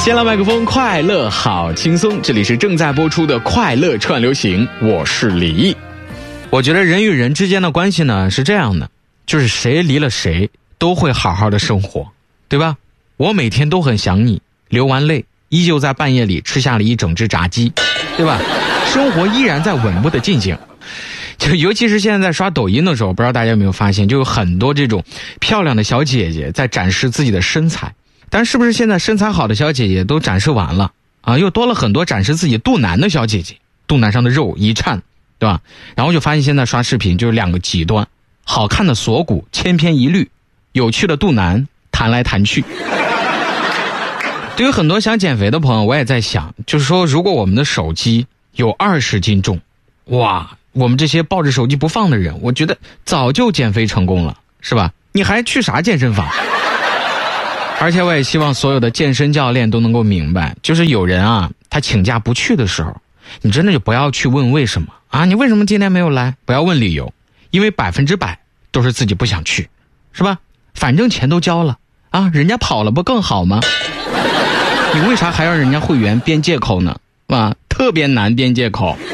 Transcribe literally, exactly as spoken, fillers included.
先来麦克风，快乐好轻松，这里是正在播出的快乐串流行，我是李毅。我觉得人与人之间的关系呢是这样的，就是谁离了谁都会好好的生活，对吧？我每天都很想你，流完泪依旧在半夜里吃下了一整只炸鸡，对吧？生活依然在稳步的进行。就尤其是现在在刷抖音的时候，不知道大家有没有发现，就有很多这种漂亮的小姐姐在展示自己的身材。但是不是现在身材好的小姐姐都展示完了啊？又多了很多展示自己肚腩的小姐姐，肚腩上的肉一颤，对吧？然后就发现现在刷视频就是两个极端，好看的锁骨千篇一律，有趣的肚腩弹来弹去。对于很多想减肥的朋友，我也在想，就是说如果我们的手机有二十斤重，哇，我们这些抱着手机不放的人，我觉得早就减肥成功了，是吧？你还去啥健身房？而且我也希望所有的健身教练都能够明白，就是有人啊，他请假不去的时候，你真的就不要去问为什么啊，你为什么今天没有来？不要问理由，因为百分之百都是自己不想去，是吧？反正钱都交了啊，人家跑了不更好吗？你为啥还让人家会员编借口呢？啊，特别难编借口。